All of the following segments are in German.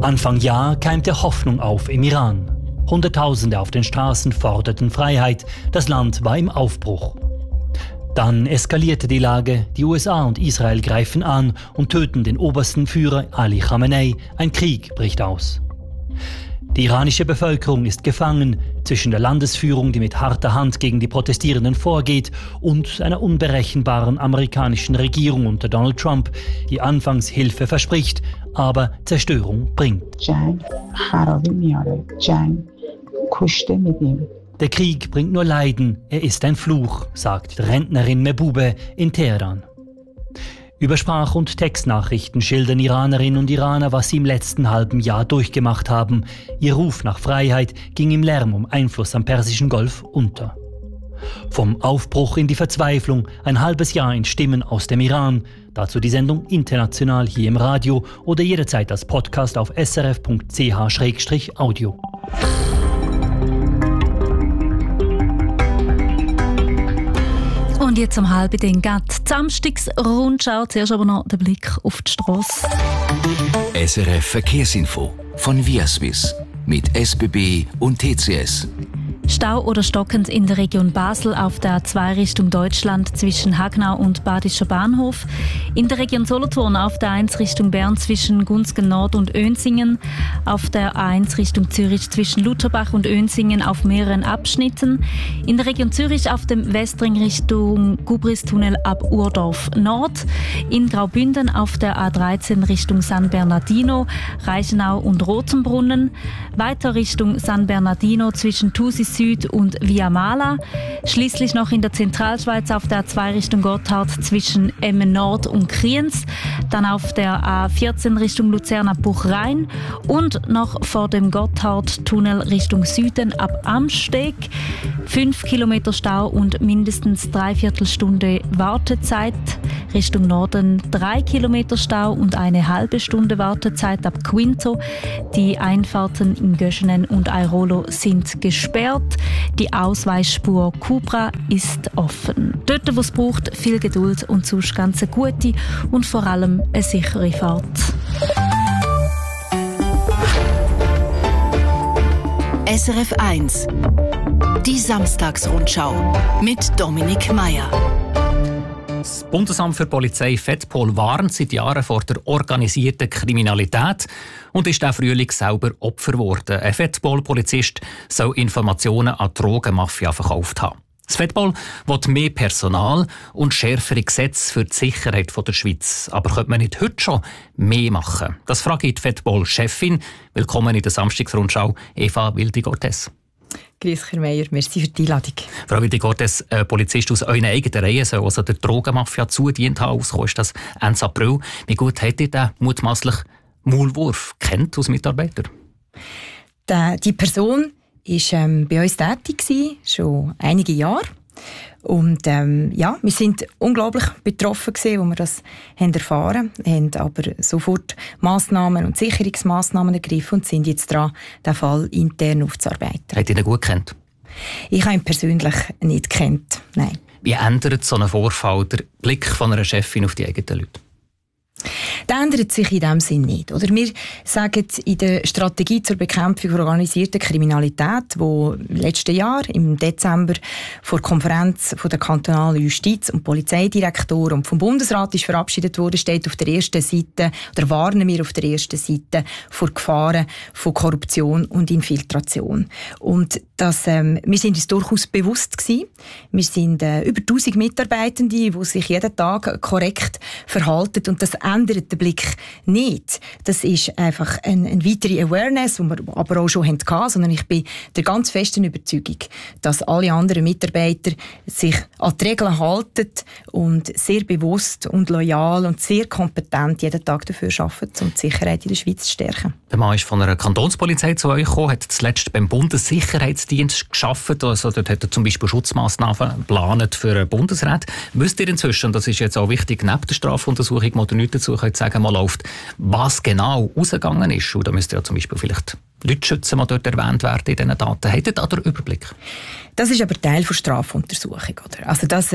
Anfang Jahr keimte Hoffnung auf im Iran. Hunderttausende auf den Straßen forderten Freiheit, das Land war im Aufbruch. Dann eskalierte die Lage, die USA und Israel greifen an und töten den obersten Führer Ali Khamenei, ein Krieg bricht aus. Die iranische Bevölkerung ist gefangen zwischen der Landesführung, die mit harter Hand gegen die Protestierenden vorgeht, und einer unberechenbaren amerikanischen Regierung unter Donald Trump, die anfangs Hilfe verspricht, aber Zerstörung bringt. Der Krieg bringt nur Leiden, er ist ein Fluch, sagt die Rentnerin Mehbube in Teheran. Über Sprach- und Textnachrichten schildern Iranerinnen und Iraner, was sie im letzten halben Jahr durchgemacht haben. Ihr Ruf nach Freiheit ging im Lärm um Einfluss am Persischen Golf unter. Vom Aufbruch in die Verzweiflung, ein halbes Jahr in Stimmen aus dem Iran. Dazu die Sendung international hier im Radio oder jederzeit als Podcast auf srf.ch/audio. Und jetzt um 12:30 die Samstagsrundschau. Zuerst aber noch der Blick auf die Strasse. SRF Verkehrsinfo von Viaswiss mit SBB und TCS. Stau oder stockend in der Region Basel auf der A2 Richtung Deutschland zwischen Hagnau und Badischer Bahnhof. In der Region Solothurn auf der A1 Richtung Bern zwischen Gunzgen Nord und Önsingen. Auf der A1 Richtung Zürich zwischen Lutherbach und Önsingen auf mehreren Abschnitten. In der Region Zürich auf dem Westring Richtung Gubristunnel ab Urdorf Nord. In Graubünden auf der A13 Richtung San Bernardino, Reichenau und Rotenbrunnen. Weiter Richtung San Bernardino zwischen Thusis Süd und Via Mala. Schließlich noch in der Zentralschweiz auf der A2 Richtung Gotthard zwischen Emmen Nord und Kriens. Dann auf der A14 Richtung Luzern ab Buchrhein. Und noch vor dem Gotthardtunnel Richtung Süden ab Amsteg. 5 Kilometer Stau und mindestens 3/4 Stunde Wartezeit. Richtung Norden 3 Kilometer Stau und eine halbe Stunde Wartezeit ab Quinto. Die Einfahrten in Göschenen und Airolo sind gesperrt. Die Ausweichspur Cupra ist offen. Dort, wo es braucht, viel Geduld und sonst ganz eine gute und vor allem eine sichere Fahrt. SRF 1. Die Samstagsrundschau mit Dominik Meier. Das Bundesamt für Polizei Fedpol warnt seit Jahren vor der organisierten Kriminalität und ist auch Frühling selber Opfer geworden. Ein Fedpol-Polizist soll Informationen an die Drogenmafia verkauft haben. Das Fedpol will mehr Personal und schärfere Gesetze für die Sicherheit der Schweiz. Aber könnte man nicht heute schon mehr machen? Das frage ich die Fedpol-Chefin. Willkommen in der Samstagsrundschau, Eva Wildi-Cortez. Grüß Herr Meier, merci für die Einladung. Frau Wildi-Cortez, ein Polizist aus euren eigenen Reihen soll also der Drogenmafia zudient haben. Ausgekommen ist das Ende April. Wie gut hat ihr den mutmaßlich Maulwurf kennt als Mitarbeiter? Die Person war bei uns tätig, schon einige Jahre. Und wir sind unglaublich betroffen gewesen, als wir das erfahren haben, aber sofort Massnahmen und Sicherungsmaßnahmen ergriffen und sind jetzt dran, den Fall intern aufzuarbeiten. Habt ihr ihn gut gekannt? Ich habe ihn persönlich nicht gekannt, nein. Wie ändert so ein Vorfall den Blick von einer Chefin auf die eigenen Leute? Das ändert sich in diesem Sinn nicht. Oder wir sagen in der Strategie zur Bekämpfung der organisierten Kriminalität, die letztes Jahr im Dezember vor der Konferenz der kantonalen Justiz- und Polizeidirektoren und vom Bundesrat ist verabschiedet wurde, steht auf der ersten Seite, oder warnen wir auf der ersten Seite vor Gefahren von Korruption und Infiltration. Und das, wir sind uns durchaus bewusst gewesen. Wir sind über 1000 Mitarbeitende, die sich jeden Tag korrekt verhalten, und das ändert den Blick nicht. Das ist einfach eine weitere Awareness, die wir aber auch schon hatten, sondern ich bin der ganz festen Überzeugung, dass alle anderen Mitarbeiter sich an die Regeln halten und sehr bewusst und loyal und sehr kompetent jeden Tag dafür arbeiten, um die Sicherheit in der Schweiz zu stärken. Der Mann ist von einer Kantonspolizei zu euch gekommen, hat zuletzt beim Bundessicherheitsdienst gearbeitet. Also dort hat er zum Beispiel Schutzmaßnahmen geplant für den Bundesrat. Wisst ihr inzwischen, das ist jetzt auch wichtig, neben der Strafuntersuchung, wo ihr nichts dazu könnt sagen, mal läuft, was genau rausgegangen ist? Und da müsst ihr ja zum Beispiel vielleicht Leute schützen, die dort erwähnt werden in diesen Daten. Habt ihr da den Überblick? Das ist aber Teil der Strafuntersuchung. Oder? Also da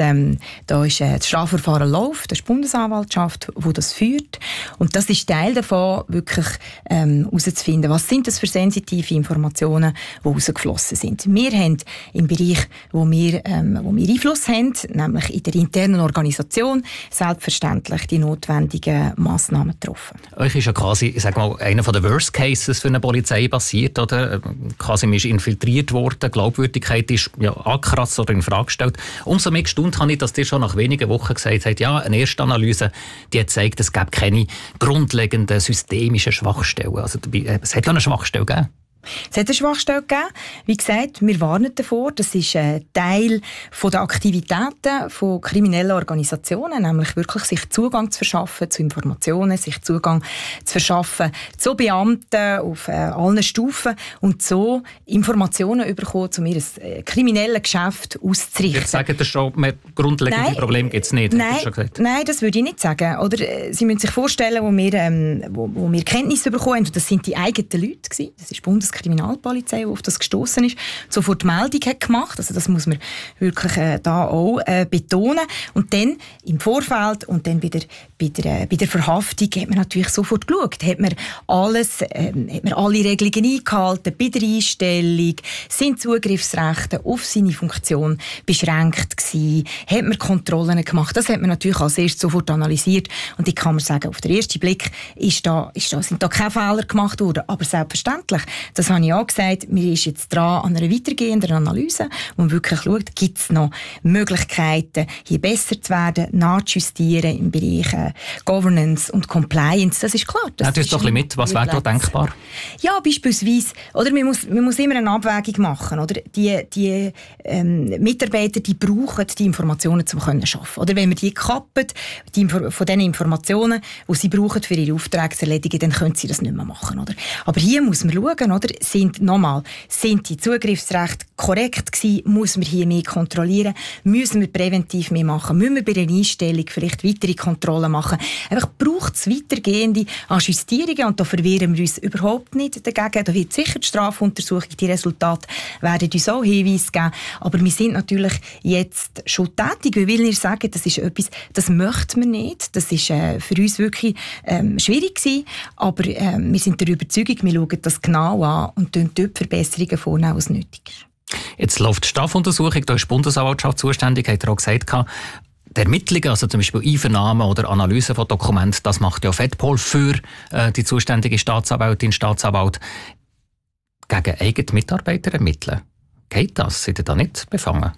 ist das Strafverfahren läuft, das ist die Bundesanwaltschaft, die das führt. Und das ist Teil davon, wirklich herauszufinden, was sind das für sensitive Informationen, die rausgeflossen sind. Wir haben im Bereich, wo wir Einfluss haben, nämlich in der internen Organisation, selbstverständlich die notwendigen Massnahmen getroffen. Euch ist ja quasi, ich sage mal, einer der Worst Cases für eine Polizei passiert, oder? Quasi man ist infiltriert worden, Glaubwürdigkeit ist angekratzt oder in Frage gestellt. Umso mehr gestaunt habe ich, dass ihr schon nach wenigen Wochen gesagt habt, ja, eine erste Analyse, die hat gezeigt, es gäbe keine grundlegenden systemischen Schwachstellen. Also es hat ja eine Schwachstelle gegeben. Es hat eine Schwachstelle gegeben. Wie gesagt, wir warnen davor. Das ist ein Teil der Aktivitäten von kriminellen Organisationen, nämlich wirklich sich Zugang zu verschaffen zu Informationen, sich Zugang zu verschaffen zu Beamten auf allen Stufen und so Informationen bekommen, um ihr kriminelles Geschäft auszurichten. Jetzt sagen Sie schon, grundlegende Probleme gibt es nicht. Nein, das würde ich nicht sagen. Oder, Sie müssen sich vorstellen, wo wir Kenntnisse bekommen haben, das sind die eigenen Leute gewesen. Das ist die Bundeskriminalpolizei, die auf das gestoßen ist, sofort Meldung hat gemacht. Also das muss man wirklich da auch betonen. Und dann im Vorfeld und dann bei der Verhaftung hat man natürlich sofort geschaut. Hat man alle Regelungen eingehalten bei der Einstellung? Sind Zugriffsrechte auf seine Funktion beschränkt gewesen? Hat man Kontrollen gemacht? Das hat man natürlich als erstes sofort analysiert. Und ich kann man sagen, auf den ersten Blick sind da keine Fehler gemacht worden. Aber selbstverständlich, das habe ich auch gesagt, wir sind jetzt dran an einer weitergehenden Analyse, wo man wirklich schaut, gibt es noch Möglichkeiten, hier besser zu werden, nachzujustieren im Bereich Governance und Compliance. Das ist klar. Das ist doch ein bisschen mit. Was wäre da denkbar? Ja, beispielsweise, oder man muss immer eine Abwägung machen. Oder? Die Mitarbeiter, die brauchen die Informationen, um zu arbeiten. Oder wenn wir die kappen, von den Informationen, die sie brauchen, für ihre Aufträge zu erledigen, dann können sie das nicht mehr machen. Oder? Aber hier muss man schauen, oder? Sind die Zugriffsrechte korrekt gewesen? Muss man hier mehr kontrollieren? Müssen wir präventiv mehr machen? Müssen wir bei der Einstellung vielleicht weitere Kontrollen machen? Einfach braucht es weitergehende Justierungen und da verwehren wir uns überhaupt nicht dagegen. Da wird sicher die Strafuntersuchung, die Resultate werden uns auch Hinweise geben. Aber wir sind natürlich jetzt schon tätig, weil wir sagen, das ist etwas, das möchten wir nicht. Das ist für uns wirklich schwierig gewesen. Aber wir sind der Überzeugung, wir schauen das genau an und dort Verbesserungen vornehmen, was nötig ist. Jetzt läuft die Strafuntersuchung, da ist die Bundesanwaltschaft zuständig, hat er auch gesagt. Die Ermittlungen, also zum Beispiel Einvernahmen oder Analyse von Dokumenten, das macht ja FEDPOL für die zuständige Staatsanwältin, Staatsanwalt. Gegen eigene Mitarbeiter ermitteln. Geht das? Seid ihr da nicht befangen?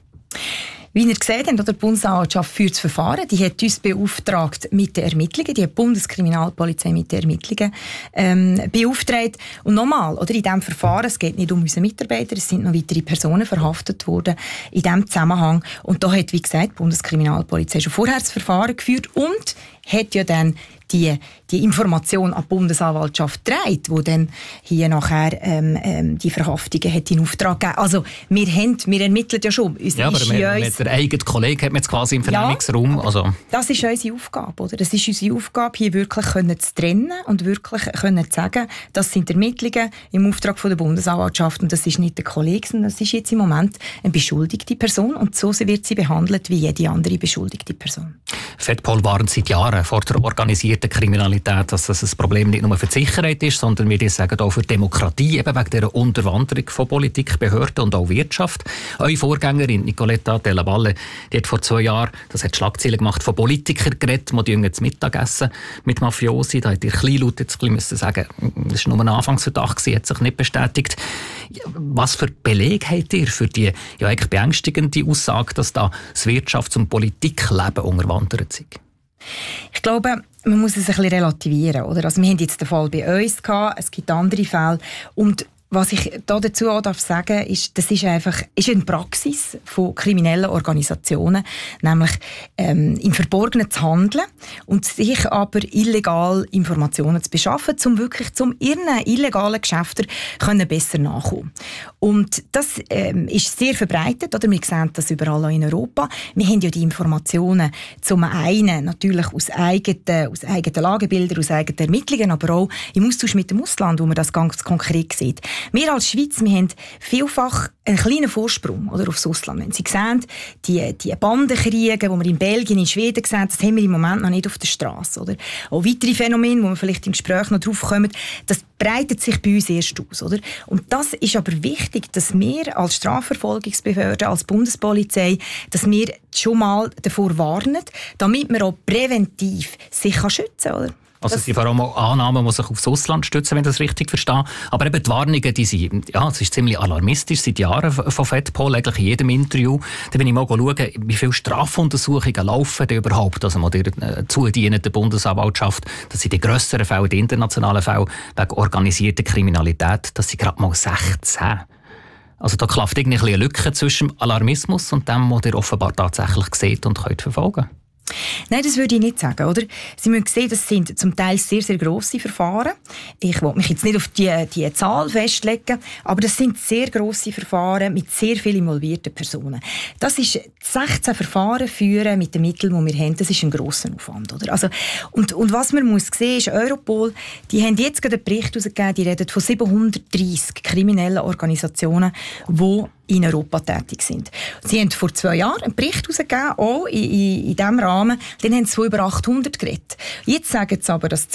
Wie ihr gesehen habt, die Bundesanwaltschaft führt das Verfahren. Die hat uns beauftragt mit den Ermittlungen. Die hat die Bundeskriminalpolizei mit den Ermittlungen beauftragt. Und nochmal, oder in diesem Verfahren, es geht nicht um unsere Mitarbeiter, es sind noch weitere Personen verhaftet worden in diesem Zusammenhang. Und da hat, wie gesagt, die Bundeskriminalpolizei schon vorher das Verfahren geführt und hat ja dann die Information an die Bundesanwaltschaft getragen, die dann hier nachher die Verhaftungen hat in Auftrag gegeben. Also wir ermitteln ja schon. Ja, aber mit der eigenen Kollegen hat man jetzt quasi im Vernehmungsraum. Ja, also. Das ist unsere Aufgabe. Oder? Das ist unsere Aufgabe, hier wirklich zu trennen und wirklich zu sagen, das sind Ermittlungen im Auftrag von der Bundesanwaltschaft und das ist nicht der Kollege, sondern das ist jetzt im Moment eine beschuldigte Person und so wird sie behandelt wie jede andere beschuldigte Person. FEDPOL warnt seit Jahren vor der organisierten Kriminalität, dass das ein Problem nicht nur für die Sicherheit ist, sondern wir sagen auch für die Demokratie, eben wegen dieser Unterwanderung von Politik, Behörden und auch Wirtschaft. Eure Vorgängerin Nicoletta Della Valle, die hat vor 2 Jahren, das hat Schlagzeilen gemacht, von Politikern geredet, die zu Mittagessen mit Mafiosi. Da hat ihr kleinlaut jetzt ein bisschen sagen, das war nur ein Anfangsverdacht, hat sich nicht bestätigt. Was für Beleg habt ihr für die ja eigentlich beängstigende Aussage, dass da das Wirtschafts- und Politikleben unterwandert sind? Ich glaube, man muss es ein bisschen relativieren. Oder? Also wir haben jetzt den Fall bei uns gehabt, es gibt andere Fälle. Und was ich da dazu auch sagen darf, ist, das ist eine Praxis von kriminellen Organisationen, nämlich im Verborgenen zu handeln und sich aber illegal Informationen zu beschaffen, um wirklich ihren illegalen Geschäften besser nachkommen. Und das ist sehr verbreitet, oder? Wir sehen das überall in Europa. Wir haben ja die Informationen zum einen natürlich aus eigenen Lagebildern, aus eigenen Ermittlungen, aber auch im Austausch mit dem Ausland, wo man das ganz konkret sieht. Wir als Schweiz, wir haben vielfach einen kleinen Vorsprung oder, aufs Ausland. Wenn Sie sehen, die Bandenkriege, die wir in Belgien, in Schweden sehen, das haben wir im Moment noch nicht auf der Straße. Oder? Auch weitere Phänomene, wo wir vielleicht im Gespräch noch drauf kommen, das breitet sich bei uns erst aus. Oder? Und das ist aber wichtig, dass wir als Strafverfolgungsbehörde, als Bundespolizei, dass wir schon mal davor warnen, damit man auch präventiv sich schützen kann. Oder? Also es sind vor allem auch Annahmen, die sich aufs Ausland stützen, wenn ich das richtig verstehe. Aber eben die Warnungen, die sind, ja, es ist ziemlich alarmistisch seit Jahren von FEDPOL, eigentlich in jedem Interview. Da bin ich mal schauen, wie viele Strafuntersuchungen laufen denn überhaupt, also der zudienenden Bundesanwaltschaft. Das sind die grösseren Fälle, die internationalen Fälle wegen organisierter Kriminalität. Das sind gerade mal 16. Also da klafft irgendwie eine Lücke zwischen Alarmismus und dem, was ihr offenbar tatsächlich seht und könnt verfolgen. Nein, das würde ich nicht sagen. Oder? Sie müssen sehen, das sind zum Teil sehr, sehr grosse Verfahren. Ich will mich jetzt nicht auf die Zahl festlegen, aber das sind sehr grosse Verfahren mit sehr vielen involvierten Personen. Das ist 16 Verfahren führen mit den Mitteln, die wir haben. Das ist ein grosser Aufwand. Oder? Also, und was man muss sehen, ist, Europol, die haben jetzt gerade einen Bericht herausgegeben, die reden von 730 kriminellen Organisationen, die in Europa tätig sind. Sie haben vor 2 Jahren einen Bericht herausgegeben, auch in diesem Rahmen. Dann haben sie von über 800 geredet. Jetzt sagen sie aber, dass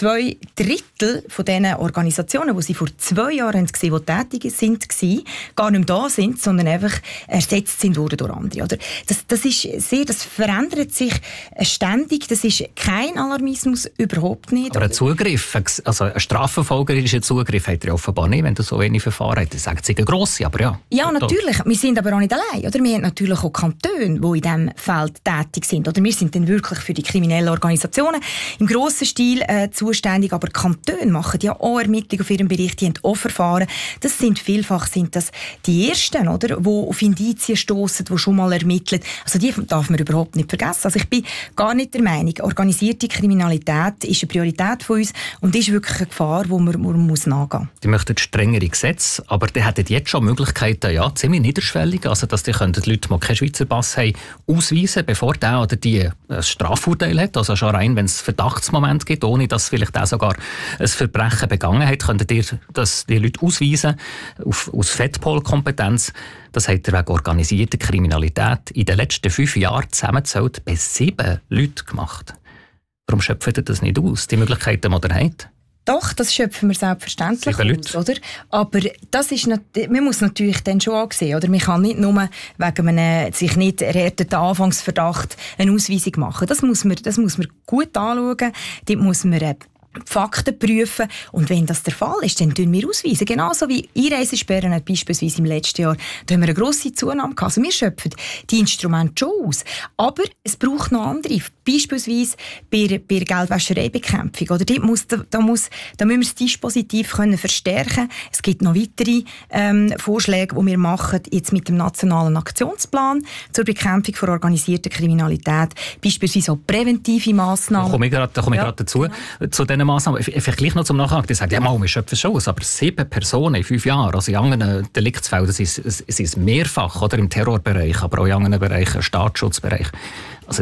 2/3 von diesen Organisationen, die sie vor 2 Jahren gesehen haben, die tätig sind, gar nicht mehr da sind, sondern einfach ersetzt sind durch andere. Oder? Das ist sehr, das verändert sich ständig. Das ist kein Alarmismus, überhaupt nicht. Aber ein Zugriff, also ein strafverfolgerischer Zugriff hat er offenbar nicht, wenn er so wenig Verfahren hat. Das sagt sie eine grosse, aber ja. Ja, natürlich. Wir sind aber auch nicht allein. Oder? Wir haben natürlich auch Kantone, die in diesem Feld tätig sind. Oder wir sind dann wirklich für die kriminellen Organisationen im grossen Stil zuständig. Aber Kantone machen ja auch Ermittlungen auf ihrem Bericht. Die haben auch Verfahren. Das sind vielfach das die Ersten, oder, die auf Indizien stossen, die schon mal ermitteln. Also die darf man überhaupt nicht vergessen. Also ich bin gar nicht der Meinung, organisierte Kriminalität ist eine Priorität von uns und ist wirklich eine Gefahr, die man muss nachgehen muss. Die möchten strengere Gesetze, aber die hätten jetzt schon Möglichkeiten, ja, ziemlich niederschwellig, also dass die Leute, die keinen Schweizer Pass haben, ausweisen, bevor der oder die ein Strafurteil hat. Also schon rein, wenn es Verdachtsmoment gibt, ohne dass vielleicht auch sogar ein Verbrechen begangen hat, könntet ihr die Leute ausweisen aus FEDPOL-Kompetenz. Das hat er wegen organisierter Kriminalität in den letzten 5 Jahren zusammengezählt bei 7 Leuten gemacht. Warum schöpft ihr das nicht aus, die Möglichkeiten, die ihr habt? Doch, das schöpfen wir selbstverständlich aus, oder? Aber das ist man muss natürlich dann schon auch sehen, oder? Man kann nicht nur wegen einem sich nicht erhärteten Anfangsverdacht eine Ausweisung machen. Das muss man gut anschauen. Dort muss man Fakten prüfen. Und wenn das der Fall ist, dann tun wir ausweisen. Genauso wie Einreisesperren hat beispielsweise im letzten Jahr, da haben wir eine grosse Zunahme gehabt. Also wir schöpfen die Instrumente schon aus. Aber es braucht noch andere. Beispielsweise bei Geldwäschereibekämpfung. Oder da müssen wir das Dispositiv verstärken können. Es gibt noch weitere Vorschläge, die wir machen, jetzt mit dem Nationalen Aktionsplan zur Bekämpfung von organisierter Kriminalität. Beispielsweise auch präventive Massnahmen. Da komme ich gerade dazu. Genau. Zu diesen Massnahmen. Vielleicht gleich noch zum Nachhaken. Die sagen, ja, wir schöpfen schon aus. Aber 7 Personen in 5 Jahren, also in anderen Deliktsfällen, das ist mehrfach, oder im Terrorbereich, aber auch in anderen Bereichen, Staatsschutzbereich. Also,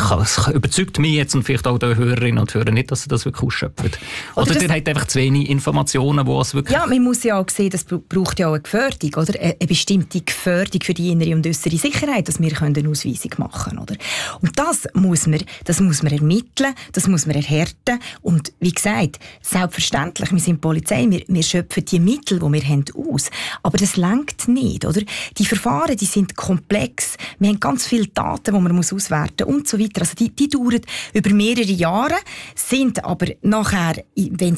es überzeugt mich jetzt und vielleicht auch die Hörerinnen und Hörer nicht, dass sie das wirklich ausschöpfen. Oder ihr habt einfach zu wenig Informationen, wo es wirklich... Ja, man muss ja auch sehen, das braucht ja auch eine Gefährdung, oder? Eine bestimmte Gefährdung für die innere und äußere Sicherheit, dass wir eine Ausweisung machen können, oder? Und das muss man ermitteln, das muss man erhärten. Und wie gesagt, selbstverständlich, wir sind Polizei, wir schöpfen die Mittel, die wir haben, aus. Aber das reicht nicht, oder? Die Verfahren, die sind komplex. Wir haben ganz viele Daten, die man auswerten muss. Und so weiter. Also die dauern über mehrere Jahre, sind aber nachher, wenn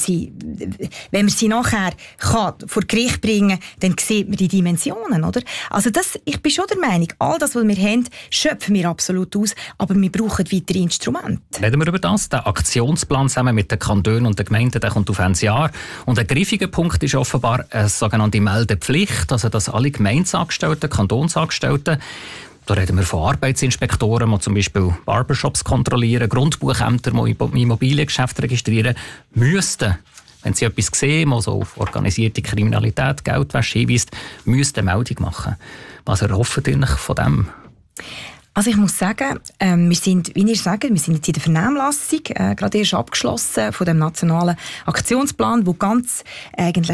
man sie nachher vor Gericht bringen kann, dann sieht man die Dimensionen, oder? Also ich bin schon der Meinung, all das, was wir haben, schöpfen wir absolut aus, aber wir brauchen weitere Instrumente. Reden wir über das. Der Aktionsplan zusammen mit den Kantonen und den Gemeinden, der kommt auf ein Jahr. Und ein griffiger Punkt ist offenbar eine sogenannte Meldepflicht, also dass alle Gemeindeangestellten, Kantonsangestellten, da reden wir von Arbeitsinspektoren, die zum Beispiel Barbershops kontrollieren, Grundbuchämter, die Immobiliengeschäfte registrieren, müssten, wenn sie etwas sehen, was auf organisierte Kriminalität, Geldwäsche hinweist, müssten eine Meldung machen. Was erhofft ihr von dem? Also ich muss sagen, wir sind, wie ihr sagt, wir sind jetzt in der Vernehmlassung, gerade erst abgeschlossen von dem nationalen Aktionsplan, wo ganz eigentlich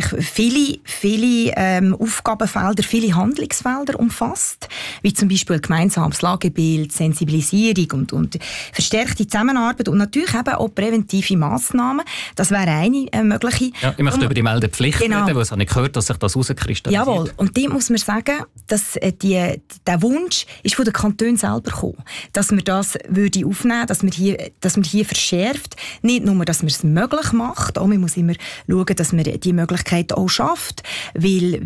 viele Aufgabenfelder, viele Handlungsfelder umfasst, wie zum Beispiel gemeinsames Lagebild, Sensibilisierung und verstärkte Zusammenarbeit und natürlich eben auch präventive Massnahmen. Das wäre eine mögliche. Ja, ich möchte über die Meldepflicht reden, weil ich habe gehört, dass sich das herauskristallisiert. Jawohl, und dem muss man sagen, dass der Wunsch ist von den Kantonen selber gekommen, dass man das würde aufnehmen, dass man hier verschärft, nicht nur, dass man es möglich macht, auch man muss immer schauen, dass man die Möglichkeit auch schafft, weil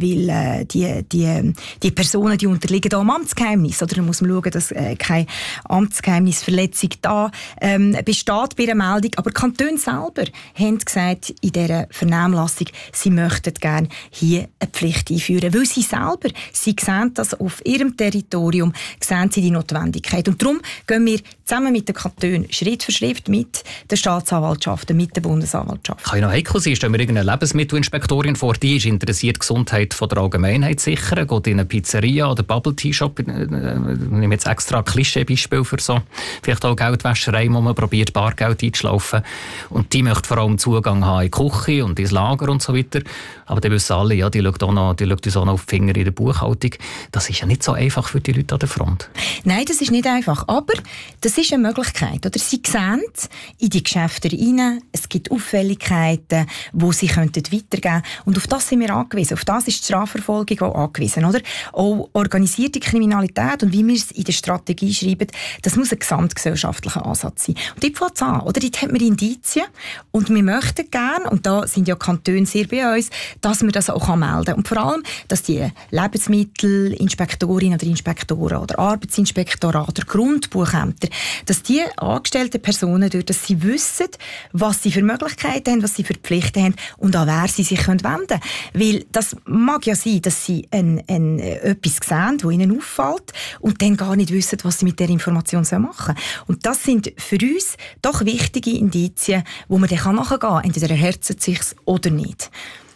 die Personen, die unterliegen auch am Amtsgeheimnis, oder da muss man schauen, dass keine Amtsgeheimnisverletzung da besteht bei einer Meldung, aber die Kantone selber haben gesagt in dieser Vernehmlassung, sie möchten gerne hier eine Pflicht einführen, weil sie selber, sie sehen das auf ihrem Territorium, sehen sie die Notwendigkeit. Und darum gehen wir zusammen mit den Kantonen Schritt für Schritt mit den Staatsanwaltschaften, mit der Bundesanwaltschaft. Kann ja noch heikel sein, stellen wir irgendeine Lebensmittelinspektorin vor, die ist interessiert, die Gesundheit von der Allgemeinheit zu sichern, geht in eine Pizzeria oder Bubble-Tea-Shop, ich nehme jetzt extra ein Klischee-Beispiel für so, vielleicht auch Geldwäscherei, wo man probiert, Bargeld einzuschlaufen. Und die möchte vor allem Zugang haben in die Küche und ins Lager und so weiter. Aber die wissen alle, ja, die schaut uns auch noch auf die Finger in der Buchhaltung. Das ist ja nicht so einfach für die Leute an der Front. Nein, das ist nicht einfach. Aber das ist eine Möglichkeit. Oder? Sie sehen in die Geschäfte rein, es gibt Auffälligkeiten, wo sie weitergeben könnten. Und auf das sind wir angewiesen. Auf das ist die Strafverfolgung auch angewiesen. Oder? Auch organisierte Kriminalität und wie wir es in der Strategie schreiben, das muss ein gesamtgesellschaftlicher Ansatz sein. Und dort fängt es an. Oder? Dort haben wir Indizien und wir möchten gerne, und da sind ja Kantone sehr bei uns, dass man das auch melden kann. Und vor allem, dass die Lebensmittelinspektorinnen oder Inspektoren oder Arbeitsinspektorate oder Grundbuchämter, dass die angestellten Personen, dass sie wissen, was sie für Möglichkeiten haben, was sie für Pflichten haben und an wer sie sich wenden können. Weil das mag ja sein, dass sie etwas sehen, das ihnen auffällt und dann gar nicht wissen, was sie mit dieser Information machen sollen. Und das sind für uns doch wichtige Indizien, wo man dann nachgehen kann. Entweder erhärtet es sich oder nicht.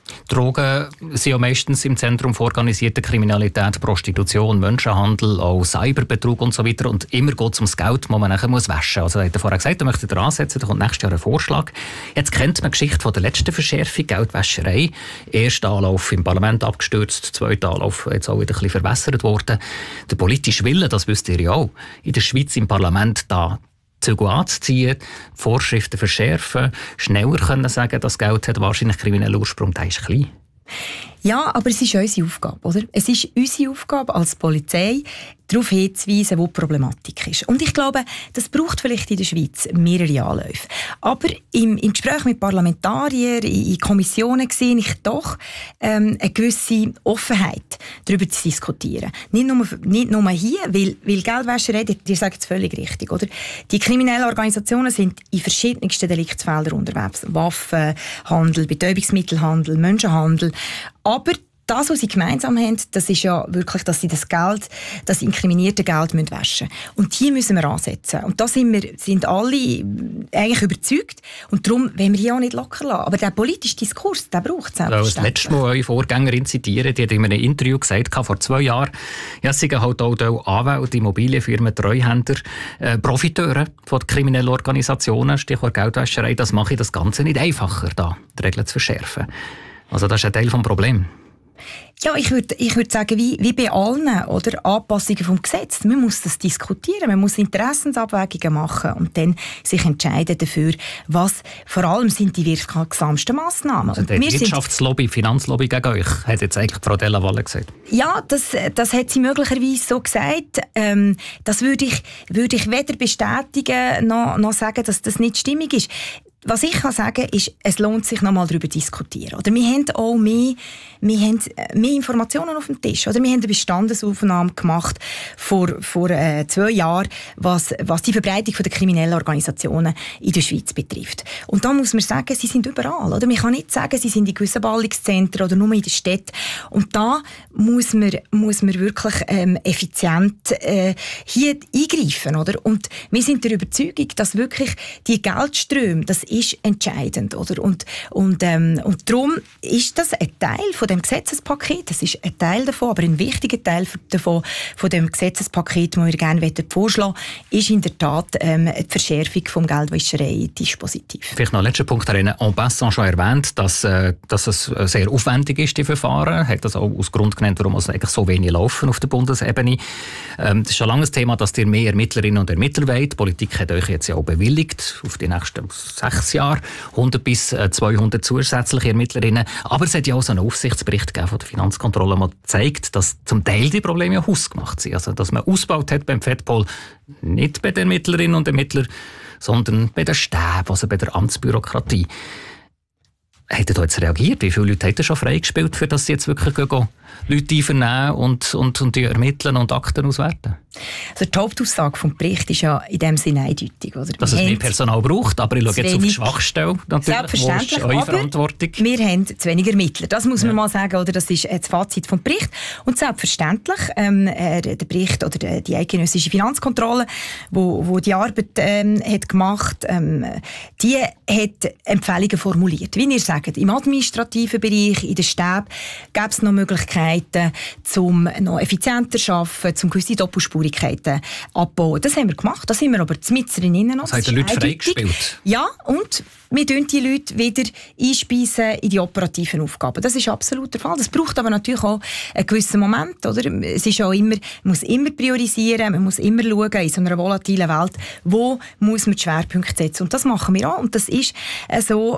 Drogen sind ja meistens im Zentrum von organisierter Kriminalität, Prostitution, Menschenhandel, auch Cyberbetrug und so weiter. Und immer geht es ums Geld, das man nachher waschen muss. Also er hat vorher gesagt, er möchte ansetzen, da kommt nächstes Jahr ein Vorschlag. Jetzt kennt man die Geschichte von der letzten Verschärfung, Geldwäscherei. Erster Anlauf im Parlament abgestürzt, zweiter Anlauf jetzt auch wieder ein bisschen verwässert worden. Der politische Wille, das wisst ihr ja auch, in der Schweiz im Parlament da Zügel anzuziehen, Vorschriften verschärfen, schneller können sagen, das Geld hat wahrscheinlich kriminellen Ursprung, der ist klein. Ja, aber es ist unsere Aufgabe, oder? Es ist unsere Aufgabe als Polizei, darauf hinzuweisen, wo die Problematik ist. Und ich glaube, das braucht vielleicht in der Schweiz mehrere Anläufe. Aber im Gespräch mit Parlamentariern, in Kommissionen sehe ich doch eine gewisse Offenheit, darüber zu diskutieren. Nicht nur hier, weil Geldwäscherei, ihr sagt es völlig richtig, oder? Die kriminellen Organisationen sind in verschiedensten Deliktsfeldern unterwegs. Waffenhandel, Betäubungsmittelhandel, Menschenhandel. Aber das, was sie gemeinsam haben, das ist ja wirklich, dass sie das inkriminierte Geld waschen müssen. Und hier müssen wir ansetzen. Und da sind alle eigentlich überzeugt. Und darum wollen wir hier auch nicht locker lassen. Aber der politische Diskurs, der braucht es selbstverständlich. Ich will das letzte Mal eure Vorgängerin zitieren. Die hat in einem Interview gesagt, vor 2 Jahren, ja, es sind halt auch Anwälte, Immobilienfirmen, Treuhänder, Profiteure von kriminellen Organisationen, Stichwort Geldwäscherei. Das mache ich das Ganze nicht einfacher, da die Regeln zu verschärfen. Also das ist ein Teil des Problems. Ja, ich würd sagen, wie bei allen oder Anpassungen vom Gesetz. Man muss das diskutieren, man muss Interessensabwägungen machen und dann sich entscheiden dafür, was vor allem sind die wirksamsten Massnahmen. Also die Wirtschaftslobby, Finanzlobby gegen euch, hat jetzt eigentlich Frau Della Valle gesagt. Ja, das hat sie möglicherweise so gesagt. Das würde ich weder bestätigen noch sagen, dass das nicht stimmig ist. Was ich kann sagen, ist, es lohnt sich, noch mal darüber zu diskutieren. Oder wir haben auch mehr Informationen auf dem Tisch. Oder wir haben eine Bestandesaufnahme gemacht vor 2 Jahren, was die Verbreitung der kriminellen Organisationen in der Schweiz betrifft. Und da muss man sagen, sie sind überall. Oder? Man kann nicht sagen, sie sind in gewissen Ballungszentren oder nur in der Stadt. Und da muss man wirklich effizient hier eingreifen. Oder? Und wir sind der Überzeugung, dass wirklich die Geldströme, das ist entscheidend, oder? Und darum ist das ein Teil von dem Gesetzespaket, das ist ein Teil davon, aber ein wichtiger Teil davon, von dem Gesetzespaket, das wir gerne vorschlagen wollen, ist in der Tat die Verschärfung vom Geldwäscherei-Dispositiv. Vielleicht noch ein letzter Punkt darin. En passant schon erwähnt, dass es sehr aufwendig ist, die Verfahren. Hat das auch als Grund genannt, warum es eigentlich so wenig laufen auf der Bundesebene. Das ist schon lange ein Thema, dass ihr mehr Ermittlerinnen und Ermittler wollt. Die Politik hat euch jetzt ja auch bewilligt, auf die nächsten 6 Jahre, 100 bis 200 zusätzliche Ermittlerinnen. Aber es hat ja auch so einen Aufsichtsbericht gegeben von der Finanzkontrolle, der zeigt, dass zum Teil die Probleme ja hausgemacht sind. Also, dass man ausgebaut hat beim FEDPOL, nicht bei den Ermittlerinnen und Ermittlern, sondern bei den Stäben, also bei der Amtsbürokratie. Hat er da jetzt reagiert? Wie viele Leute hat er schon freigespielt, für dass sie jetzt wirklich Leute einvernehmen und die ermitteln und Akten auswerten? Also die Hauptaussage vom Bericht ist ja in dem Sinne eindeutig. Oder? Dass es mehr Personal braucht, aber ich schaue jetzt auf die Schwachstelle. Selbstverständlich, wo ist eure Verantwortung? Wir haben zu wenig Ermittler. Das muss man mal sagen, oder? Das ist das Fazit vom Bericht. Und selbstverständlich, der Bericht oder die eidgenössische Finanzkontrolle, wo die Arbeit hat gemacht, die hat Empfehlungen formuliert. Wie ihr sagt, im administrativen Bereich, in den Stäben, gäbe es noch Möglichkeiten, um noch effizienter zu arbeiten, um gewisse Doppelspurigkeiten abbauen. Das haben wir gemacht, da sind wir aber mitten drinnen. Das haben die Leute freigespielt? Ja, und wir tun die Leute wieder einspeisen in die operativen Aufgaben. Das ist absolut der Fall. Das braucht aber natürlich auch einen gewissen Moment, oder? Es ist auch immer, man muss immer priorisieren, man muss immer schauen, in so einer volatilen Welt, wo muss man die Schwerpunkte setzen. Und das machen wir auch. Und das ist so,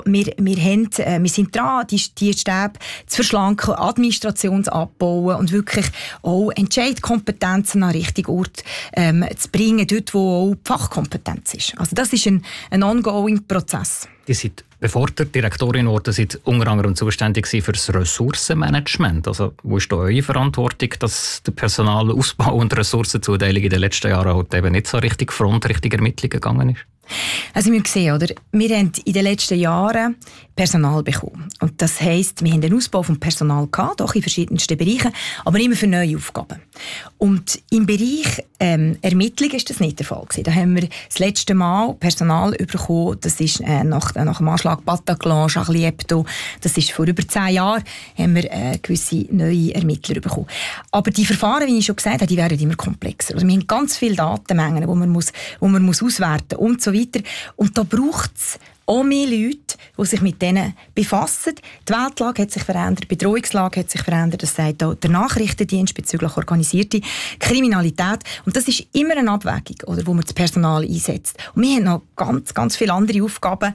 wir sind dran, die Stäbe zu verschlanken, Administration zu abbauen und wirklich auch Entscheidkompetenzen an den richtigen Ort zu bringen, dort wo auch die Fachkompetenz ist. Also das ist ein ongoing Prozess. Die sind, bevor ihr Direktorin wurde, sind unter anderem zuständig für das Ressourcenmanagement. Also, wo ist da eure Verantwortung, dass der Personalausbau und Ressourcenzuteilung in den letzten Jahren halt eben nicht so richtig Richtige Ermittlungen gegangen ist? Also wir sehen, oder? Wir haben in den letzten Jahren Personal bekommen. Und das heisst, wir haben einen Ausbau von Personal gehabt, auch in verschiedensten Bereichen, aber immer für neue Aufgaben. Und im Bereich Ermittlung ist das nicht der Fall gewesen. Da haben wir das letzte Mal Personal bekommen, das ist nach dem Anschlag Bataclan, Charlie Hebdo, das ist vor über 10 Jahren, haben wir gewisse neue Ermittler bekommen. Aber die Verfahren, wie ich schon gesagt habe, die werden immer komplexer. Also wir haben ganz viele Datenmengen, die man muss auswerten und so weiter. Und da braucht es auch mehr Leute, die sich mit denen befassen. Die Weltlage hat sich verändert, die Bedrohungslage hat sich verändert, das sagt auch der Nachrichtendienst bezüglich organisierte Kriminalität. Und das ist immer eine Abwägung, oder, wo man das Personal einsetzt. Und wir haben noch ganz, ganz viele andere Aufgaben,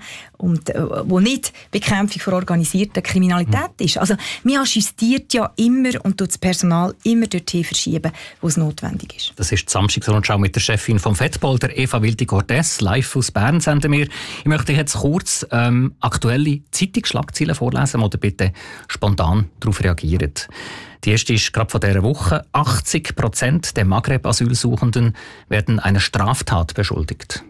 wo nicht Bekämpfung von organisierter Kriminalität ist. Also man ajustiert ja immer und tut das Personal immer dorthin verschieben, wo es notwendig ist. Das ist die Samstagsrundschau mit der Chefin vom FEDPOL, der Eva Wildi-Cortez. Live aus Bern senden wir. Ich möchte jetzt kurz aktuelle Zeitungsschlagzeilen vorlesen oder bitte spontan darauf reagieren. Die erste ist gerade von dieser Woche. 80% der Maghreb-Asylsuchenden werden einer Straftat beschuldigt.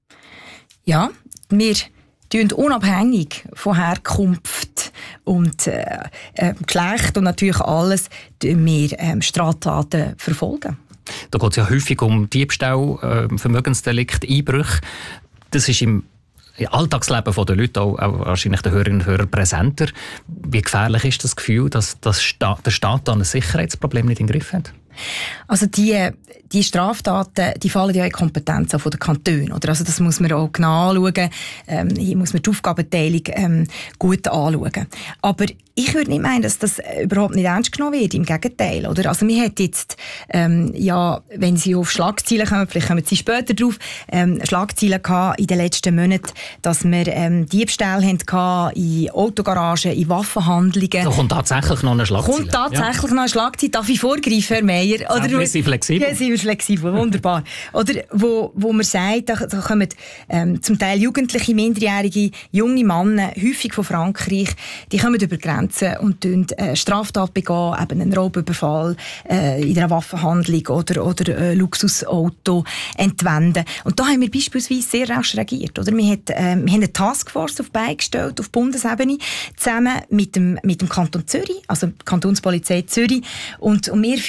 Ja, wir tun unabhängig von Herkunft und Geschlecht und natürlich alles, wir Straftaten verfolgen. Da geht es ja häufig um Diebstahl, Vermögensdelikt, Einbrüche. Das ist im Alltagsleben der Leute, auch wahrscheinlich der Hörerinnen und Hörer, präsenter. Wie gefährlich ist das Gefühl, dass der Staat da ein Sicherheitsproblem nicht im Griff hat? Also die Straftaten, die fallen ja in Kompetenz von den Kantonen, oder? Also das muss man auch genau anschauen. Hier muss man die Aufgabenteilung gut anschauen. Aber ich würde nicht meinen, dass das überhaupt nicht ernst genommen wird. Im Gegenteil, oder? Also wir hatten jetzt, wenn Sie auf Schlagzeilen kommen, vielleicht kommen Sie später drauf, Schlagzeilen gehabt in den letzten Monaten, dass wir Diebstähle hatten in Autogaragen, in Waffenhandlungen. Da kommt tatsächlich noch eine Schlagzeile. Kommt tatsächlich noch eine Schlagzeile. Darf ich vorgreifen, Herr Meier? Oder wir sind flexibel. Ja, sind wir flexibel, wunderbar. Oder wo man sagt, da kommen zum Teil jugendliche, minderjährige, junge Männer, häufig von Frankreich, die kommen über Grenzen und Straftat begehen, eben einen Raubüberfall in einer Waffenhandlung oder Luxusauto entwenden. Und da haben wir beispielsweise sehr rasch reagiert. Oder? Wir haben eine Taskforce auf Beine gestellt, auf Bundesebene, zusammen mit dem Kanton Zürich, also die Kantonspolizei Zürich. Und wir führen die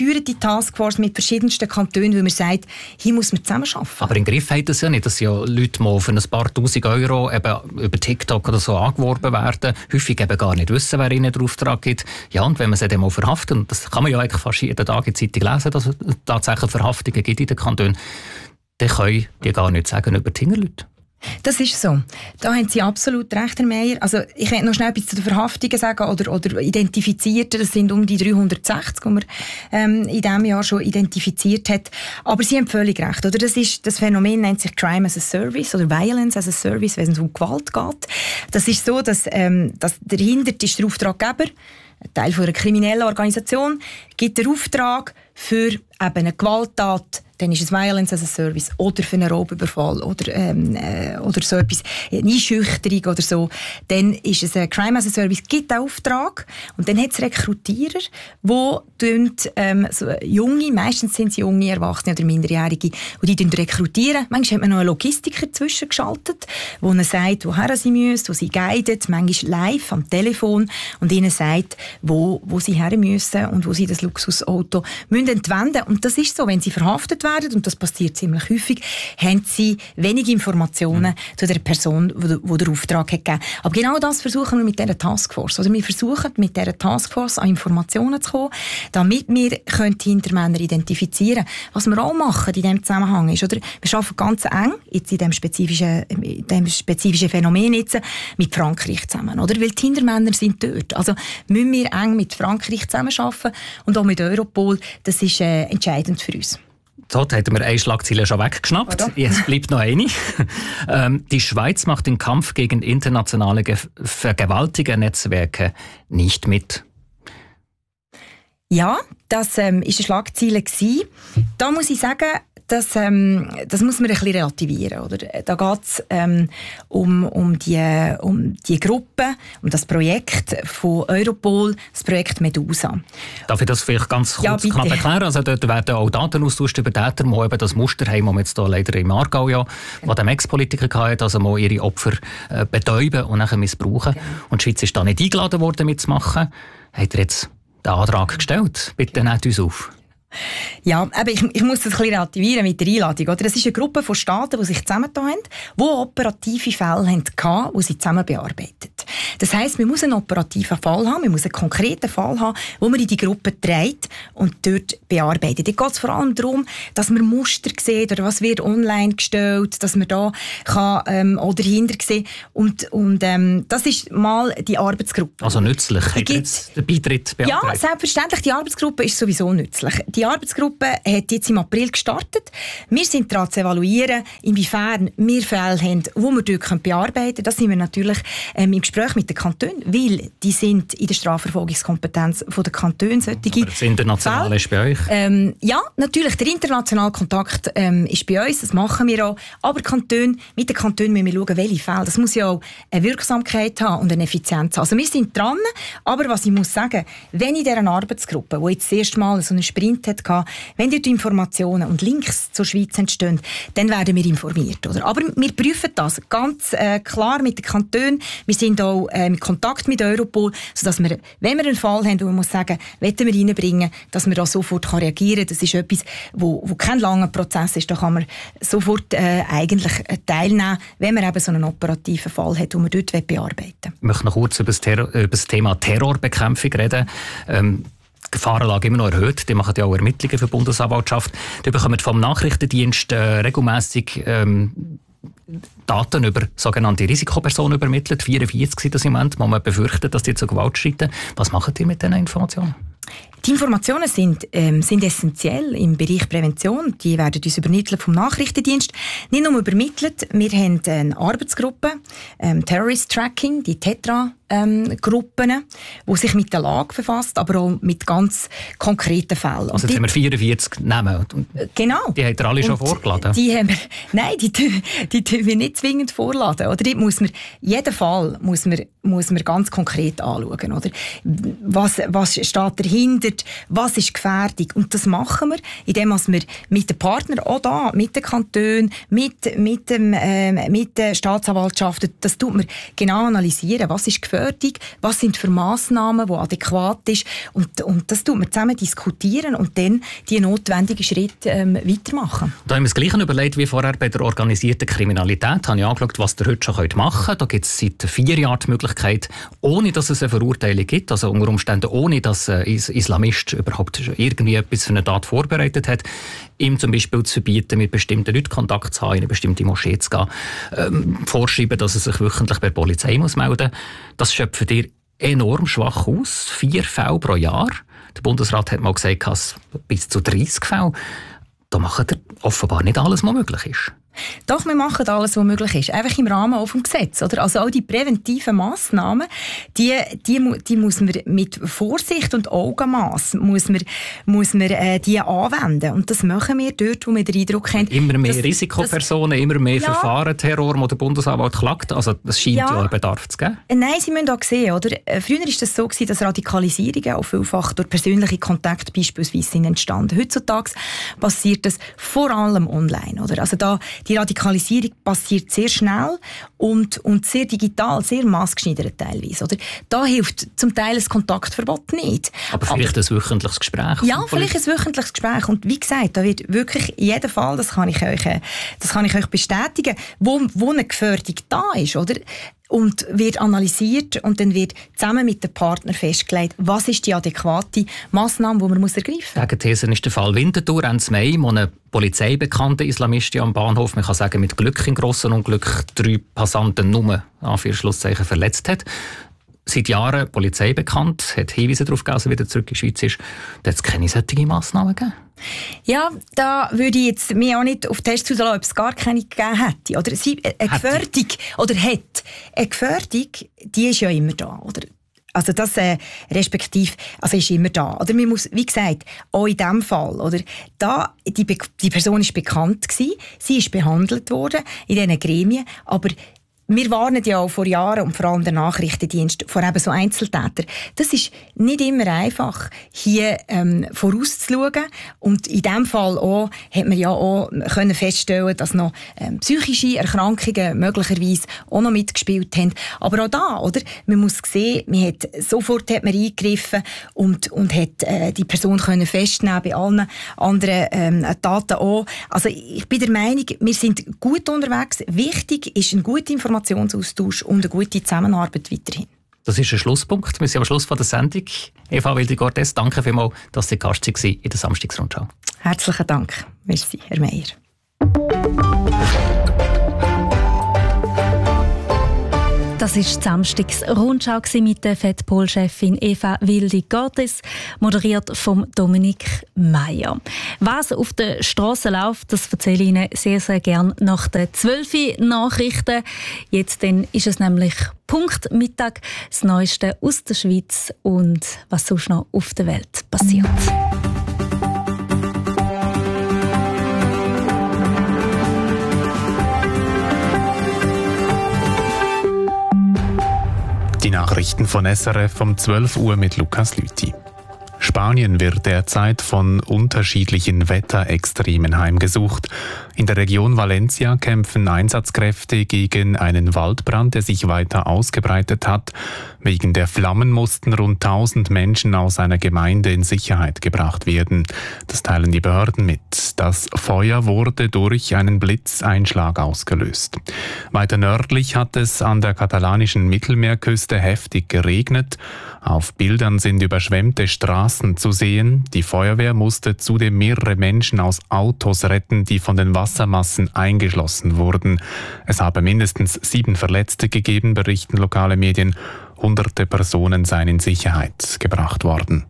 Taskforce mit verschiedensten Kantonen, weil man sagt, hier muss man zusammenarbeiten. Aber im Griff hat das ja nicht, dass ja Leute mal für ein paar tausend Euro eben über TikTok oder so angeworben werden, häufig eben gar nicht wissen, wer ihnen den Auftrag gibt. Ja, und wenn man sie dann mal verhaftet, und das kann man ja eigentlich fast jeden Tag in der Zeitung lesen, dass es tatsächlich Verhaftungen gibt in den Kantonen, dann können die gar nicht sagen über die Leute. Das ist so. Da haben Sie absolut recht, Herr Meier. Also ich möchte noch schnell etwas zu den Verhaftungen sagen oder Identifizierten. Das sind um die 360, die man in diesem Jahr schon identifiziert hat. Aber Sie haben völlig recht. Oder? Das Phänomen nennt sich Crime as a Service oder Violence as a Service, wenn es um Gewalt geht. Das ist so, dass dahinter ist der Auftraggeber, ein Teil von einer kriminellen Organisation, gibt den Auftrag für eben eine Gewalttat, dann ist es Violence as a Service oder für einen Raubüberfall oder so etwas, eine Einschüchterung oder so. Dann ist es ein Crime as a Service, gibt einen Auftrag und dann hat es Rekrutierer, die so junge, meistens sind es junge Erwachsene oder Minderjährige, die rekrutieren. Manchmal hat man noch einen Logistiker zwischengeschaltet, wo ihnen sagt, woher sie müssen, wo sie guidet, manchmal live am Telefon und ihnen sagt, wo sie her müssen und wo sie das Luxusauto müssen entwenden. Und das ist so, wenn sie verhaftet werden, und das passiert ziemlich häufig, haben sie wenig Informationen zu der Person, die den Auftrag hat gegeben. Aber genau das versuchen wir mit dieser Taskforce. Oder wir versuchen mit dieser Taskforce an Informationen zu kommen, damit wir die Hintermänner identifizieren können. Was wir auch machen in diesem Zusammenhang ist, oder, wir arbeiten ganz eng jetzt in diesem spezifischen Phänomen jetzt, mit Frankreich zusammen. Oder? Weil die Hintermänner sind dort. Also müssen wir eng mit Frankreich zusammenarbeiten und auch mit Europol. Das ist entscheidend für uns. Dort hätten wir eine Schlagzeile schon weggeschnappt. Oder? Jetzt bleibt noch eine. Die Schweiz macht den Kampf gegen internationale Vergewaltigernetzwerke nicht mit. Ja, das war eine Schlagzeile. Da muss ich sagen, das muss man ein bisschen relativieren. Oder? Da geht es um die Gruppe, um das Projekt von Europol, das Projekt Medusa. Darf ich das vielleicht ganz kurz knapp erklären? Also dort werden auch Daten austauscht über Täter, die eben das Muster haben, das wir jetzt hier leider im Aargau ja, wo der Ex-Politiker hatte, also mal ihre Opfer betäuben und nachher missbrauchen. Genau. Und die Schweiz ist da nicht eingeladen worden, mitzumachen. Hat er jetzt den Antrag gestellt? Bitte nehmt uns auf. Ja, aber ich muss das ein bisschen relativieren mit der Einladung. Oder? Das ist eine Gruppe von Staaten, die sich zusammengetan haben, die operative Fälle hatten, die sie zusammen bearbeitet. Das heisst, man muss einen operativen Fall haben, man muss einen konkreten Fall haben, wo man in die Gruppe trägt und dort bearbeitet. Da geht es vor allem darum, dass man Muster sieht oder was wird online gestellt, dass man da kann, oder dahinter sehen. Und das ist mal die Arbeitsgruppe. Also nützlich, hat jetzt der Beitritt beantragt? Ja, selbstverständlich, die Arbeitsgruppe ist sowieso nützlich. Die Arbeitsgruppe hat jetzt im April gestartet. Wir sind daran zu evaluieren, inwiefern wir Fälle haben, die wir dort bearbeiten können. Das sind wir natürlich im Gespräch mit den Kantonen, weil die sind in der Strafverfolgungskompetenz der Kantone. Aber das Internationale ist bei euch? Ja, natürlich. Der internationale Kontakt ist bei uns, das machen wir auch. Aber mit den Kantonen müssen wir schauen, welche Fälle. Das muss ja auch eine Wirksamkeit haben und eine Effizienz haben. Also wir sind dran, aber was ich muss sagen, wenn in dieser Arbeitsgruppe, die jetzt das erste Mal so einen Sprint hatte, wenn dort Informationen und Links zur Schweiz entstehen, dann werden wir informiert. Oder? Aber wir prüfen das ganz klar mit den Kantonen. Wir sind auch in Kontakt mit Europol, sodass wir, wenn wir einen Fall haben, wo man muss sagen, wollen wir reinbringen, dass man da sofort reagieren kann. Das ist etwas, wo kein langer Prozess ist. Da kann man sofort eigentlich teilnehmen, wenn man eben so einen operativen Fall hat, den man dort bearbeiten will. Ich möchte noch kurz über das Thema Terrorbekämpfung reden. Die Gefahrenlage immer noch erhöht. Die machen ja auch Ermittlungen für die Bundesanwaltschaft. Die bekommen vom Nachrichtendienst regelmässig Daten über sogenannte Risikopersonen übermittelt. 44 sind das im Moment, wo man befürchtet, dass die zu Gewalt schreiten. Was machen die mit diesen Informationen? Die Informationen sind essentiell im Bereich Prävention. Die werden uns übermittelt vom Nachrichtendienst. Nicht nur übermittelt, wir haben eine Arbeitsgruppe, Terrorist Tracking, die TETRA-Gruppen, die sich mit der Lage befasst, aber auch mit ganz konkreten Fällen. Also jetzt haben wir 44 Namen. Genau. Die habt ihr alle schon vorgeladen? Nein, die tun wir nicht zwingend vorladen. Oder? Jeden Fall muss man ganz konkret anschauen. Oder? Was steht dahinter? analysiert, was ist Gefährdung. Und das machen wir, indem wir mit den Partnern, auch da, mit den Kantonen, mit den Staatsanwaltschaften, das tut man genau analysieren. Was ist Gefährdung? Was sind für Massnahmen, die adäquat ist? Und das tut man zusammen diskutieren und dann die notwendigen Schritte weitermachen. Da haben wir das Gleiche überlegt wie vorher bei der organisierten Kriminalität. Habe ich angeschaut, was ihr heute schon machen könnt. Da gibt es seit 4 Jahren die Möglichkeit, ohne dass es eine Verurteilung gibt, also unter Umständen ohne, dass ein Islamist überhaupt irgendwie etwas für eine Tat vorbereitet hat, ihm zum Beispiel zu verbieten, mit bestimmten Leuten Kontakt zu haben, in eine bestimmte Moschee zu gehen, vorschreiben, dass er sich wöchentlich bei der Polizei muss melden muss. Das schöpft für dich enorm schwach aus. 4 Fälle pro Jahr. Der Bundesrat hat mal gesagt, dass bis zu 30 Fälle. Da macht er offenbar nicht alles, was möglich ist. Doch, wir machen alles, was möglich ist. Einfach im Rahmen auch vom Gesetz. Oder? Also all die präventiven Massnahmen, die muss man mit Vorsicht und Augenmaß muss man die anwenden. Und das machen wir dort, wo wir den Eindruck haben. Immer mehr Risikopersonen, immer mehr Verfahren, Terror, wo der Bundesanwalt klagt. Also das scheint ja einen Bedarf zu geben. Nein, Sie müssen auch sehen, oder? Früher war das so, dass Radikalisierungen auch vielfach durch persönliche Kontakte beispielsweise sind entstanden. Heutzutage passiert das vor allem online. Oder? Also die Radikalisierung passiert sehr schnell und sehr digital, sehr maßgeschneidert teilweise. Oder? Da hilft zum Teil ein Kontaktverbot nicht. Aber vielleicht ein wöchentliches Gespräch? Ja, vielleicht ein wöchentliches Gespräch. Und wie gesagt, da wird wirklich in jedem Fall, das kann ich euch bestätigen, wo eine Gefährdung da ist, oder? Und wird analysiert und dann wird zusammen mit den Partnern festgelegt, was ist die adäquate Massnahme, die man ergreifen muss. Gegenthese ist der Fall Winterthur, Ende Mai, wo eine polizeibekannte Islamistin am Bahnhof, man kann sagen mit Glück im grossen Unglück, 3 Passanten nur Anführungszeichen verletzt hat. Seit Jahren Polizei bekannt, hat Hinweise darauf gegeben, dass er wieder zurück in die Schweiz ist. Da hat es keine solchen Massnahmen gegeben. Ja, da würde ich jetzt mich auch nicht auf Tests rauslassen, ob es gar keine gegeben hätte. Oder eine Gefährdung, oder hat. Eine Gefährdung, die ist ja immer da, oder? Also das respektiv, also ist immer da. Oder man muss, wie gesagt, auch in diesem Fall, oder? Da, die Person ist bekannt gewesen, sie ist behandelt worden in diesen Gremien, aber wir warnen ja auch vor Jahren und vor allem der Nachrichtendienst vor eben so Einzeltätern. Das ist nicht immer einfach, hier vorauszuschauen. Und in diesem Fall auch, hat man ja auch können feststellen, dass noch psychische Erkrankungen möglicherweise auch noch mitgespielt haben. Aber auch da, oder? Man muss sehen, sofort hat man eingegriffen und hat die Person können festnehmen, bei allen anderen Taten auch. Also ich bin der Meinung, wir sind gut unterwegs. Wichtig ist eine gute Informationsaustausch und eine gute Zusammenarbeit weiterhin. Das ist ein Schlusspunkt. Wir sind am Schluss von der Sendung. Eva Wildi-Cortes, danke vielmals, dass Sie Gast waren in der Samstagsrundschau. Herzlichen Dank. Merci, Herr Meier. Das war die Samstagsrundschau mit der FEDPOL-Chefin Eva Wildi-Cortes, moderiert von Dominik Meier. Was auf der Straße läuft, das erzähle ich Ihnen sehr, sehr gerne nach den 12 Nachrichten. Jetzt dann ist es nämlich Punkt Mittag, das Neueste aus der Schweiz und was sonst noch auf der Welt passiert. Die Nachrichten von SRF um 12 Uhr mit Lukas Lüthi. Spanien wird derzeit von unterschiedlichen Wetterextremen heimgesucht. In der Region Valencia kämpfen Einsatzkräfte gegen einen Waldbrand, der sich weiter ausgebreitet hat. Wegen der Flammen mussten rund 1000 Menschen aus einer Gemeinde in Sicherheit gebracht werden. Das teilen die Behörden mit. Das Feuer wurde durch einen Blitzeinschlag ausgelöst. Weiter nördlich hat es an der katalanischen Mittelmeerküste heftig geregnet. Auf Bildern sind überschwemmte Straßen zu sehen. Die Feuerwehr musste zudem mehrere Menschen aus Autos retten, die von den Wassermassen eingeschlossen wurden. Es habe mindestens 7 Verletzte gegeben, berichten lokale Medien. Hunderte Personen seien in Sicherheit gebracht worden.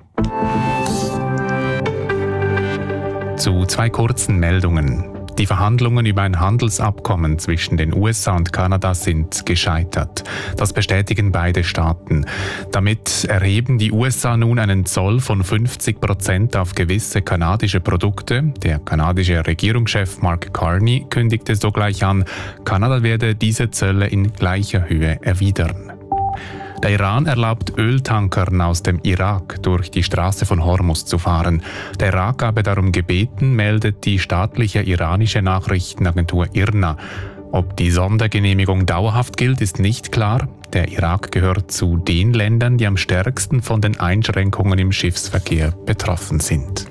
Zu 2 kurzen Meldungen. Die Verhandlungen über ein Handelsabkommen zwischen den USA und Kanada sind gescheitert. Das bestätigen beide Staaten. Damit erheben die USA nun einen Zoll von 50% auf gewisse kanadische Produkte. Der kanadische Regierungschef Mark Carney kündigte sogleich an, Kanada werde diese Zölle in gleicher Höhe erwidern. Der Iran erlaubt Öltankern aus dem Irak durch die Straße von Hormuz zu fahren. Der Irak habe darum gebeten, meldet die staatliche iranische Nachrichtenagentur IRNA. Ob die Sondergenehmigung dauerhaft gilt, ist nicht klar. Der Irak gehört zu den Ländern, die am stärksten von den Einschränkungen im Schiffsverkehr betroffen sind.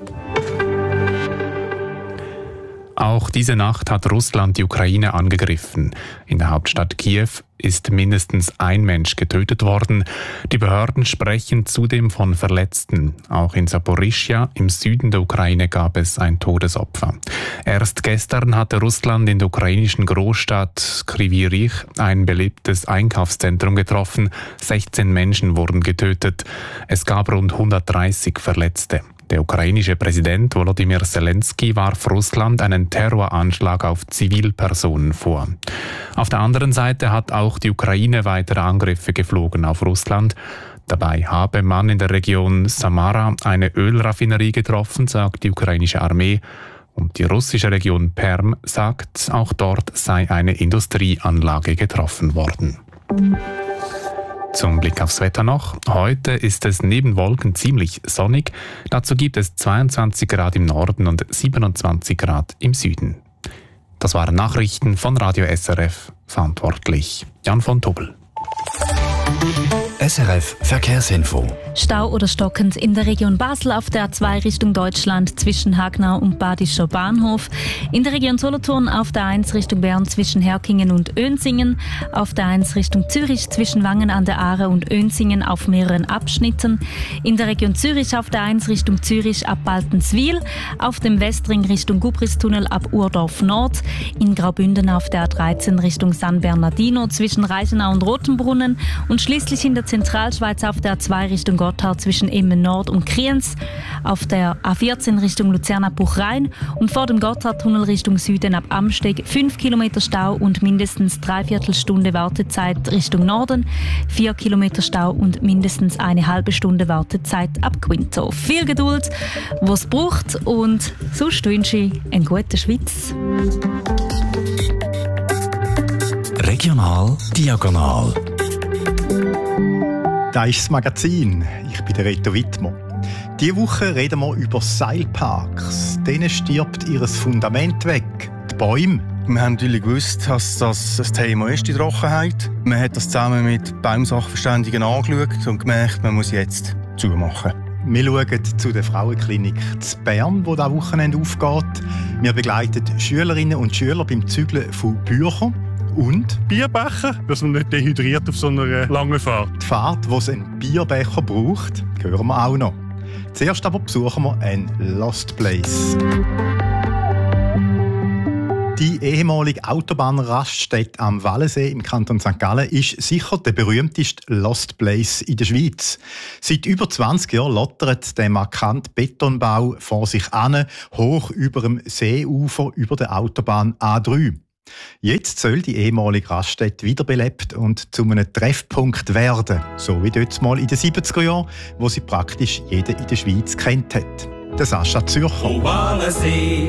Auch diese Nacht hat Russland die Ukraine angegriffen. In der Hauptstadt Kiew ist mindestens ein Mensch getötet worden. Die Behörden sprechen zudem von Verletzten. Auch in Saporischschja im Süden der Ukraine gab es ein Todesopfer. Erst gestern hatte Russland in der ukrainischen Großstadt Kryvyi Rih ein belebtes Einkaufszentrum getroffen. 16 Menschen wurden getötet. Es gab rund 130 Verletzte. Der ukrainische Präsident Volodymyr Zelensky warf Russland einen Terroranschlag auf Zivilpersonen vor. Auf der anderen Seite hat auch die Ukraine weitere Angriffe geflogen auf Russland. Dabei habe man in der Region Samara eine Ölraffinerie getroffen, sagt die ukrainische Armee. Und die russische Region Perm sagt, auch dort sei eine Industrieanlage getroffen worden. Zum Blick aufs Wetter noch. Heute ist es neben Wolken ziemlich sonnig. Dazu gibt es 22 Grad im Norden und 27 Grad im Süden. Das waren Nachrichten von Radio SRF. Verantwortlich Jan von Tobel. SRF Verkehrsinfo. Stau oder stockend in der Region Basel auf der A2 Richtung Deutschland zwischen Hagnau und Badischer Bahnhof. In der Region Solothurn auf der 1 Richtung Bern zwischen Herkingen und Önsingen. Auf der 1 Richtung Zürich zwischen Wangen an der Aare und Önsingen auf mehreren Abschnitten. In der Region Zürich auf der 1 Richtung Zürich ab Baltenswil. Auf dem Westring Richtung Gubristunnel ab Urdorf Nord. In Graubünden auf der A13 Richtung San Bernardino zwischen Reichenau und Rotenbrunnen. Und schließlich in der Zentralschweiz auf der A2 Richtung Gotthard zwischen Emmen Nord und Kriens, auf der A14 Richtung Luzern ab Buchrhein und vor dem Gotthardtunnel Richtung Süden ab Amsteg 5 Kilometer Stau und mindestens 3/4 Stunde Wartezeit Richtung Norden, 4 Kilometer Stau und mindestens eine halbe Stunde Wartezeit ab Quinto. Viel Geduld, was es braucht, und sonst wünsche ich eine gute Schweiz. Regional diagonal. Das ist das Magazin. Ich bin der Reto Wittmer. Diese Woche reden wir über Seilparks. Denen stirbt ihr Fundament weg. Die Bäume. Wir haben natürlich gewusst, dass das ein Thema ist, die Trockenheit. Man hat das zusammen mit Baumsachverständigen angeschaut und gemerkt, man muss jetzt zumachen. Wir schauen zu der Frauenklinik in Bern, die dieses Wochenende aufgeht. Wir begleiten Schülerinnen und Schüler beim Zügeln von Büchern. Und Bierbecher, dass man nicht dehydriert auf so einer langen Fahrt. Die Fahrt, wo es einen Bierbecher braucht, hören wir auch noch. Zuerst aber besuchen wir ein Lost Place. Die ehemalige Autobahnraststätte am Wallensee im Kanton St. Gallen ist sicher der berühmteste Lost Place in der Schweiz. Seit über 20 Jahren lottert der markante Betonbau vor sich an, hoch über dem Seeufer über der Autobahn A3. Jetzt soll die ehemalige Raststätte wiederbelebt und zu einem Treffpunkt werden, so wie dort mal in den 70er Jahren, wo sie praktisch jeder in der Schweiz kennt hat. Der Sascha Zürcher. O Wallensee,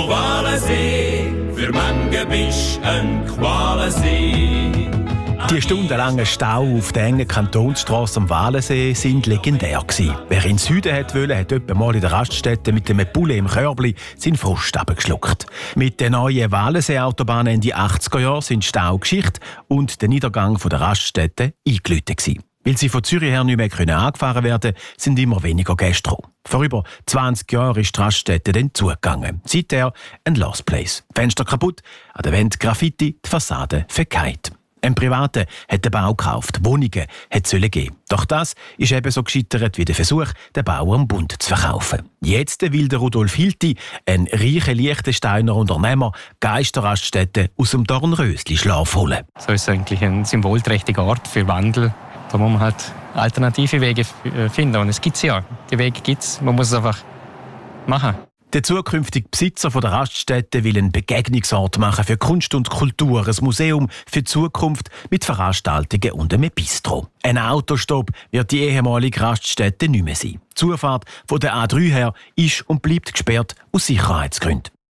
für manche bist ein Qualensee. Die stundenlangen Stau auf der engen Kantonsstrasse am Walensee sind legendär gewesen. Wer in den Süden wollte, hat etwa mal in der Raststätte mit einem Poulet im Körbli seinen Frust abgeschluckt. Mit der neuen Walensee-Autobahn Ende 80er Jahre sind Staugeschichte und der Niedergang der Raststätte eingeläutet gewesen. Weil sie von Zürich her nicht mehr angefahren werden konnten, sind immer weniger Gäste gekommen. Vor über 20 Jahren ist die Raststätte dann zugegangen. Seither ein Lost Place. Fenster kaputt, an der Wand Graffiti, die Fassade verkeilt. Ein Privater hat den Bau gekauft, Wohnungen sollen geben. Doch das ist ebenso gescheitert wie der Versuch, den Bau am Bund zu verkaufen. Jetzt will der Rudolf Hilti, ein reicher Liechtensteiner Unternehmer, Geisterraststätten aus dem Dornrösli-Schlaf holen. So ist es eigentlich ein symbolträchtiger Ort für Wandel. Da muss man halt alternative Wege finden. Und es gibt ja. Die Wege gibt es. Man muss es einfach machen. Der zukünftige Besitzer der Raststätte will einen Begegnungsort machen für Kunst und Kultur, ein Museum für die Zukunft mit Veranstaltungen und einem Bistro. Ein Autostopp wird die ehemalige Raststätte nicht mehr sein. Die Zufahrt von der A3 her ist und bleibt gesperrt aus Sicherheitsgründen.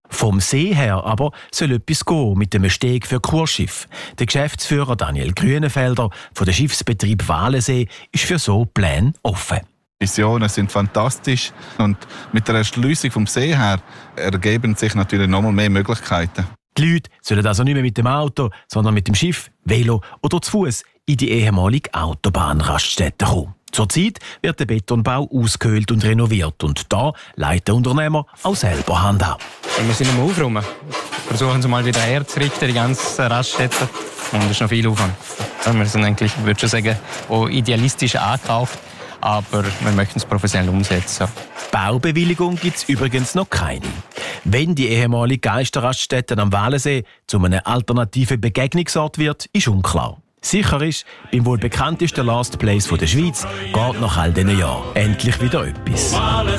Vom See her aber soll etwas gehen mit dem Steg für Kursschiff. Der Geschäftsführer Daniel Grünenfelder von der Schiffsbetrieb Walensee ist für so Pläne offen. Die Visionen sind fantastisch und mit der Erschliessung vom See her ergeben sich natürlich noch mal mehr Möglichkeiten. Die Leute sollen also nicht mehr mit dem Auto, sondern mit dem Schiff, Velo oder zu Fuß in die ehemalige Autobahnraststätte kommen. Zurzeit wird der Betonbau ausgehöhlt und renoviert und da leitet der Unternehmer auch selber Hand an. Wir sind am Aufräumen. Versuchen sie mal wieder herzurichten, die ganze Raststätte. Und das ist noch viel Aufwand. Wir sind eigentlich, ich würde schon sagen, auch idealistisch angekauft, aber wir möchten es professionell umsetzen. Baubewilligung gibt es übrigens noch keine. Wenn die ehemalige Geisterraststätte am Walensee zu einem alternativen Begegnungsort wird, ist unklar. Sicher ist, beim wohl bekanntesten Last Place der Schweiz geht nach all diesen Jahren endlich wieder etwas.